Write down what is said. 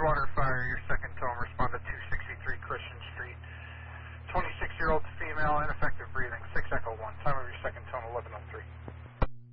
Clearwater Fire, your second tone, respond to 263 Christian Street. 26-year-old female, ineffective